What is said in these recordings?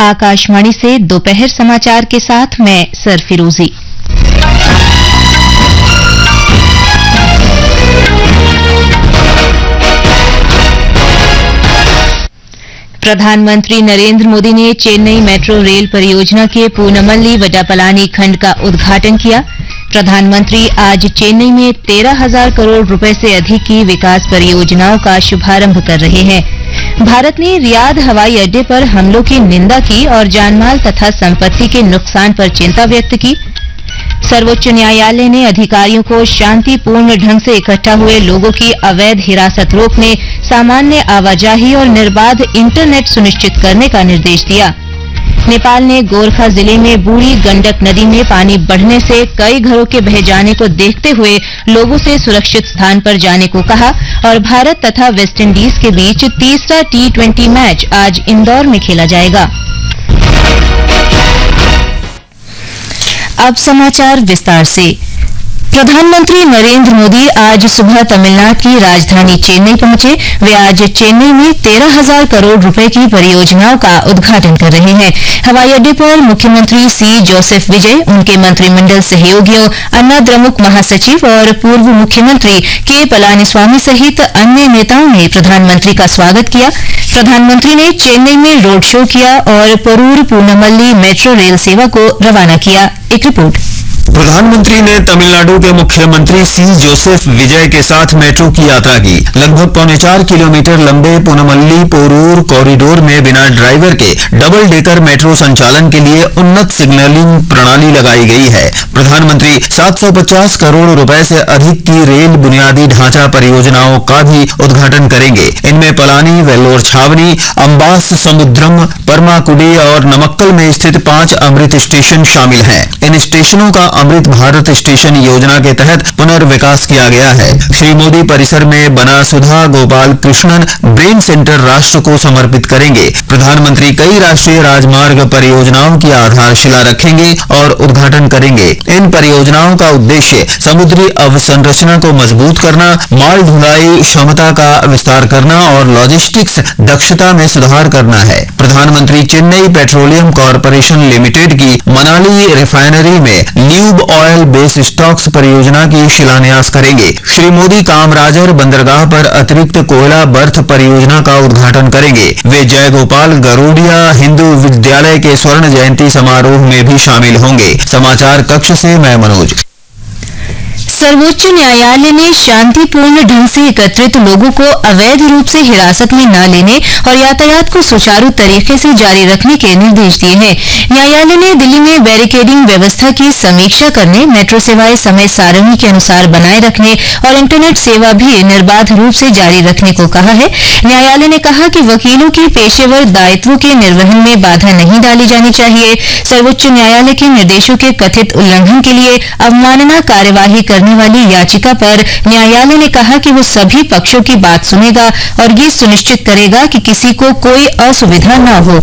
आकाशवाणी से दोपहर समाचार के साथ मैं सरफिरोजी। प्रधानमंत्री नरेंद्र मोदी ने चेन्नई मेट्रो रेल परियोजना के पूनमल्ली वडापलानी खंड का उद्घाटन किया। प्रधानमंत्री आज चेन्नई में 13,000 करोड़ रुपए से अधिक की विकास परियोजनाओं का शुभारंभ कर रहे हैं। भारत ने रियाद हवाई अड्डे पर हमलों की निंदा की और जानमाल तथा संपत्ति के नुकसान पर चिंता व्यक्त की। सर्वोच्च न्यायालय ने अधिकारियों को शांतिपूर्ण ढंग से इकट्ठा हुए लोगों की अवैध हिरासत रोकने, सामान्य आवाजाही और निर्बाध इंटरनेट सुनिश्चित करने का निर्देश दिया। नेपाल ने गोरखा जिले में बूढ़ी गंडक नदी में पानी बढ़ने से कई घरों के बह जाने को देखते हुए लोगों से सुरक्षित स्थान पर जाने को कहा और भारत तथा वेस्टइंडीज के बीच तीसरा T20 मैच आज इंदौर में खेला जाएगा। अब समाचार विस्तार से। प्रधानमंत्री नरेंद्र मोदी आज सुबह तमिलनाडु की राजधानी चेन्नई पहुंचे। वे आज चेन्नई में 13,000 करोड़ रुपए की परियोजनाओं का उद्घाटन कर रहे हैं। हवाई अड्डे पर मुख्यमंत्री सी जोसेफ विजय, उनके मंत्रिमंडल सहयोगियों, अन्ना द्रमुक महासचिव और पूर्व मुख्यमंत्री के पलानीस्वामी सहित अन्य नेताओं ने प्रधानमंत्री का स्वागत किया। प्रधानमंत्री ने चेन्नई में रोड शो किया और परूर पूनमल्ली मेट्रो रेल सेवा को रवाना किया। एक रिपोर्ट। प्रधानमंत्री ने तमिलनाडु के मुख्यमंत्री सी जोसेफ विजय के साथ मेट्रो की यात्रा की। लगभग 4.25 किलोमीटर लंबे पूनमल्ली पोरूर कॉरिडोर में बिना ड्राइवर के डबल डेकर मेट्रो संचालन के लिए उन्नत सिग्नलिंग प्रणाली लगाई गई है। प्रधानमंत्री 750 करोड़ रुपए से अधिक की रेल बुनियादी ढांचा परियोजनाओं का भी उद्घाटन करेंगे। इनमें पलानी, वेल्लोर छावनी, अंबास समुद्रम, परमाकुडी और नमक्कल में स्थित 5 अमृत स्टेशन शामिल हैं। इन स्टेशनों का अमृत भारत स्टेशन योजना के तहत पुनर्विकास किया गया है। श्री मोदी परिसर में बना सुधा गोपाल कृष्णन ब्रेन सेंटर राष्ट्र को समर्पित करेंगे। प्रधानमंत्री कई राष्ट्रीय राजमार्ग परियोजनाओं की आधारशिला रखेंगे और उद्घाटन करेंगे। इन परियोजनाओं का उद्देश्य समुद्री अवसंरचना को मजबूत करना, माल ढुलाई क्षमता का विस्तार करना और लॉजिस्टिक्स दक्षता में सुधार करना है। प्रधानमंत्री चेन्नई पेट्रोलियम कॉरपोरेशन लिमिटेड की मनाली रिफाइनरी में ल्यूब ऑयल बेस स्टॉक्स परियोजना की शिलान्यास करेंगे। श्री मोदी कामराजर बंदरगाह पर अतिरिक्त कोयला बर्थ परियोजना का उद्घाटन करेंगे। वे जयगोपाल गरुड़िया हिंदू विद्यालय के स्वर्ण जयंती समारोह में भी शामिल होंगे। समाचार कक्ष से मैं मनोज। सर्वोच्च न्यायालय ने शांतिपूर्ण ढंग से एकत्रित लोगों को अवैध रूप से हिरासत में न लेने और यातायात को सुचारू तरीके से जारी रखने के निर्देश दिए हैं। न्यायालय ने दिल्ली में बैरिकेडिंग व्यवस्था की समीक्षा करने, मेट्रो सेवाएं समय सारणी के अनुसार बनाए रखने और इंटरनेट सेवा भी निर्बाध रूप से जारी रखने को कहा है। न्यायालय ने कहा कि वकीलों के पेशेवर दायित्वों के निर्वहन में बाधा नहीं डाली जानी चाहिए। सर्वोच्च न्यायालय के निर्देशों के कथित उल्लंघन के लिए अवमानना कार्यवाही करने वाली याचिका पर न्यायालय ने कहा कि वो सभी पक्षों की बात सुनेगा और ये सुनिश्चित करेगा कि किसी को कोई असुविधा न हो।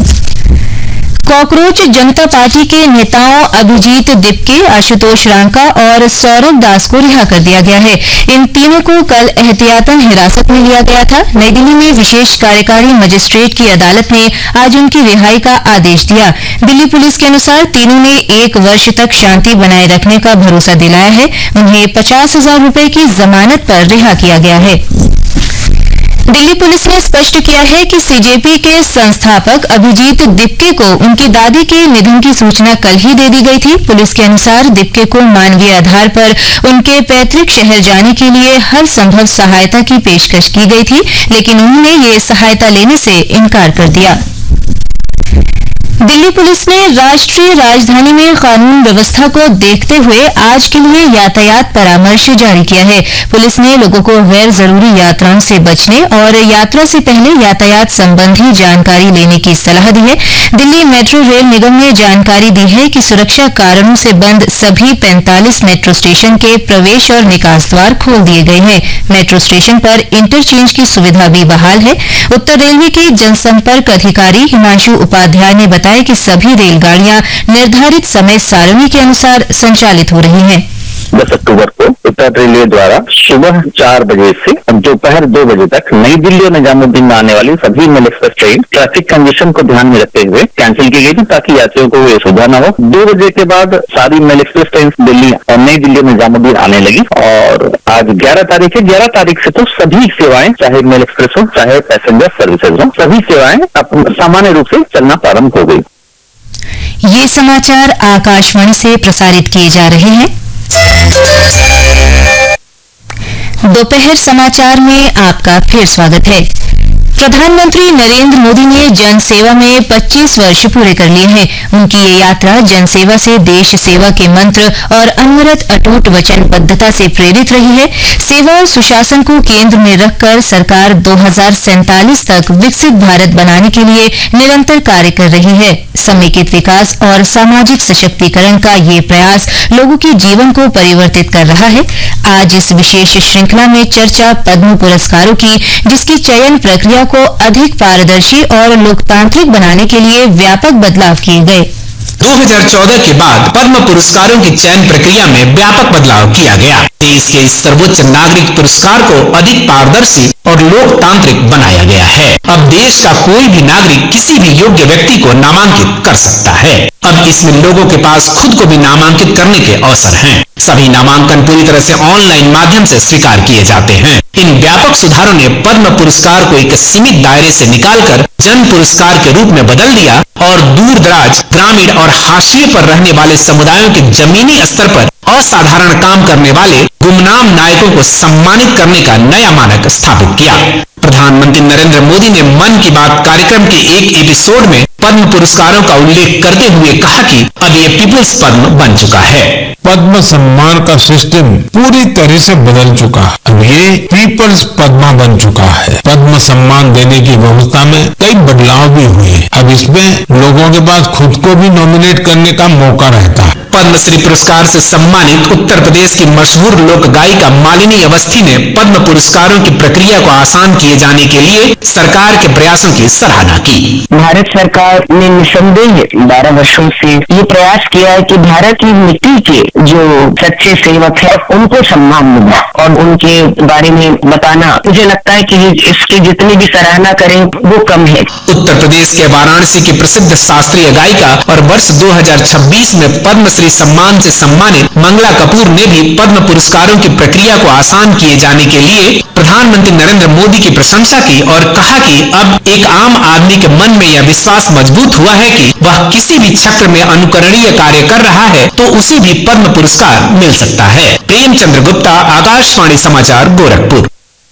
कॉकरोच जनता पार्टी के नेताओं अभिजीत दिपके, आशुतोष रांका और सौरभ दास को रिहा कर दिया गया है। इन तीनों को कल एहतियातन हिरासत में लिया गया था। नई दिल्ली में विशेष कार्यकारी मजिस्ट्रेट की अदालत ने आज उनकी रिहाई का आदेश दिया। दिल्ली पुलिस के अनुसार तीनों ने 1 वर्ष तक शांति बनाए रखने का भरोसा दिलाया है। उन्हें 50,000 रुपए की जमानत पर रिहा किया गया है। दिल्ली पुलिस ने स्पष्ट किया है कि सीजेपी के संस्थापक अभिजीत दिपके को उनकी दादी के निधन की सूचना कल ही दे दी गई थी। पुलिस के अनुसार दिपके को मानवीय आधार पर उनके पैतृक शहर जाने के लिए हर संभव सहायता की पेशकश की गई थी, लेकिन उन्होंने ये सहायता लेने से इनकार कर दिया। दिल्ली पुलिस ने राष्ट्रीय राजधानी में कानून व्यवस्था को देखते हुए आज के लिए यातायात परामर्श जारी किया है। पुलिस ने लोगों को गैर जरूरी यात्राओं से बचने और यात्रा से पहले यातायात संबंधी जानकारी लेने की सलाह दी है। दिल्ली मेट्रो रेल निगम ने जानकारी दी है कि सुरक्षा कारणों से बंद सभी 45 मेट्रो स्टेशन के प्रवेश और निकास द्वार खोल दिए गए हैं। मेट्रो स्टेशन पर इंटरचेंज की सुविधा भी बहाल है। उत्तर रेलवे के जनसंपर्क अधिकारी हिमांशु उपाध्याय ने बताया कि सभी रेलगाड़ियां निर्धारित समय सारणी के अनुसार संचालित हो रही हैं। 10 अक्टूबर को उत्तर रेलवे द्वारा सुबह 4 बजे से दोपहर 2 बजे तक नई दिल्ली और निजामुद्दीन में आने वाली सभी mail express train traffic congestion को ध्यान में रखते हुए कैंसिल की गई थी, ताकि यात्रियों को ये सुविधा न हो। 2 बजे के बाद सारी मेल एक्सप्रेस ट्रेन दिल्ली और नई दिल्ली और निजामुद्दीन आने लगी और आज 11 तारीख है। 11 तारीख से तो सभी सेवाएं, चाहे मेल एक्सप्रेस हो चाहे पैसेंजर सर्विसेज हो, सभी सेवाएं सामान्य रूप से चलना प्रारंभ हो गई। ये समाचार आकाशवाणी से प्रसारित किए जा रहे हैं। दोपहर समाचार में आपका फिर स्वागत है। प्रधानमंत्री नरेंद्र मोदी ने जन सेवा में 25 वर्ष पूरे कर लिए हैं। उनकी ये यात्रा जन सेवा से देश सेवा के मंत्र और अनवरत अटूट वचनबद्धता से प्रेरित रही है। सेवा और सुशासन को केंद्र में रखकर सरकार 2047 तक विकसित भारत बनाने के लिए निरंतर कार्य कर रही है। समेकित विकास और सामाजिक सशक्तिकरण का ये प्रयास लोगों के जीवन को परिवर्तित कर रहा है। आज इस विशेष श्रृंखला में चर्चा पद्म पुरस्कारों की, जिसकी चयन प्रक्रिया को अधिक पारदर्शी और लोकतांत्रिक बनाने के लिए व्यापक बदलाव किए गए। 2014 के बाद पद्म पुरस्कारों की चयन प्रक्रिया में व्यापक बदलाव किया गया। देश के इस सर्वोच्च नागरिक पुरस्कार को अधिक पारदर्शी और लोकतांत्रिक बनाया गया है। अब देश का कोई भी नागरिक किसी भी योग्य व्यक्ति को नामांकित कर सकता है। अब इसमें लोगों के पास खुद को भी नामांकित करने के अवसर हैं। सभी नामांकन पूरी तरह से ऑनलाइन माध्यम से स्वीकार किए जाते हैं। इन व्यापक सुधारों ने पद्म पुरस्कार को एक सीमित दायरे से निकालकर जन पुरस्कार के रूप में बदल दिया और दूर दराज, ग्रामीण और हाशिए पर रहने वाले समुदायों के जमीनी स्तर पर असाधारण काम करने वाले गुमनाम नायकों को सम्मानित करने का नया मानक स्थापित किया। प्रधानमंत्री नरेंद्र मोदी ने मन की बात कार्यक्रम के एक एपिसोड में पद्म पुरस्कारों का उल्लेख करते हुए कहा कि अब ये पीपुल्स पद्म बन चुका है। पद्म सम्मान का सिस्टम पूरी तरह से बदल चुका है। अब ये पीपल्स पद्मा बन चुका है। पद्म सम्मान देने की व्यवस्था में कई बदलाव भी हुए। अब इसमें लोगों के पास खुद को भी नॉमिनेट करने का मौका रहता है। पद्मश्री पुरस्कार से सम्मानित उत्तर प्रदेश की मशहूर लोक गायिका मालिनी अवस्थी ने पद्म पुरस्कारों की प्रक्रिया को आसान किए जाने के लिए सरकार के प्रयासों की सराहना की। भारत सरकार ने निसंदेह 12 वर्षों से ये प्रयास किया है कि भारत की मिट्टी के जो सच्चे सेवक है उनको सम्मान मिले और उनके बारे में बताना, मुझे लगता है कि इसकी जितनी भी सराहना करें वो कम है। उत्तर प्रदेश के वाराणसी की प्रसिद्ध शास्त्रीय गायिका और वर्ष 2026 में पद्मश्री सम्मान से सम्मानित मंगला कपूर ने भी पद्म पुरस्कारों की प्रक्रिया को आसान किए जाने के लिए प्रधानमंत्री नरेंद्र मोदी की प्रशंसा की और कहा कि अब एक आम आदमी के मन में यह विश्वास मजबूत हुआ है कि वह किसी भी क्षेत्र में अनुकरणीय कार्य कर रहा है तो उसे भी पद्म पुरस्कार मिल सकता है। प्रेमचंद्र गुप्ता, आकाशवाणी समाचार, गोरखपुर।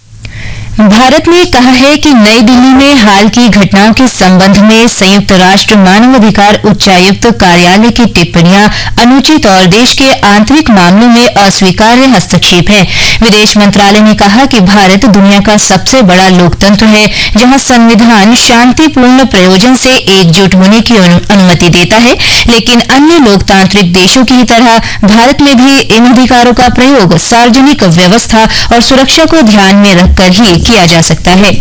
भारत ने कहा है कि नई दिल्ली में हाल की घटनाओं के संबंध में संयुक्त राष्ट्र मानवाधिकार उच्चायुक्त कार्यालय की टिप्पणियां अनुचित और देश के आंतरिक मामलों में अस्वीकार्य हस्तक्षेप है। विदेश मंत्रालय ने कहा कि भारत दुनिया का सबसे बड़ा लोकतंत्र है, जहां संविधान शांतिपूर्ण प्रयोजन से एकजुट होने की अनुमति देता है, लेकिन अन्य लोकतांत्रिक देशों की तरह भारत में भी इन अधिकारों का प्रयोग सार्वजनिक व्यवस्था और सुरक्षा को ध्यान में रखकर ही किया जा सकता है।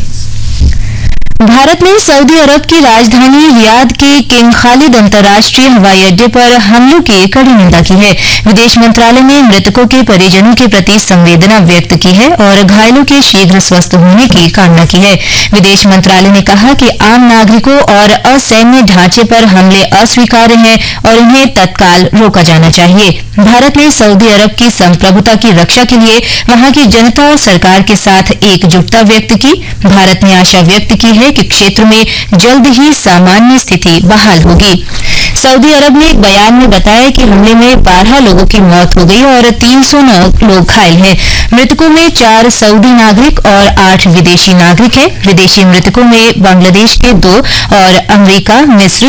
भारत ने सऊदी अरब की राजधानी रियाद के किंग खालिद अंतर्राष्ट्रीय हवाई अड्डे पर हमलों की कड़ी निंदा की है। विदेश मंत्रालय ने मृतकों के परिजनों के प्रति संवेदना व्यक्त की है और घायलों के शीघ्र स्वस्थ होने की कामना की है। विदेश मंत्रालय ने कहा कि आम नागरिकों और असैन्य ढांचे पर हमले अस्वीकार्य हैं और इन्हें तत्काल रोका जाना चाहिए। भारत ने सऊदी अरब की संप्रभुता की रक्षा के लिए वहां की जनता और सरकार के साथ एकजुटता व्यक्त की। भारत ने आशा व्यक्त की है कि क्षेत्र में जल्द ही सामान्य स्थिति बहाल होगी। सऊदी अरब ने एक बयान में बताया कि हमले में 12 लोगों की मौत हो गई और 309 लोग घायल हैं। मृतकों में 4 सऊदी नागरिक और 8 विदेशी नागरिक हैं। विदेशी मृतकों में बांग्लादेश के 2 और अमेरिका, मिस्र,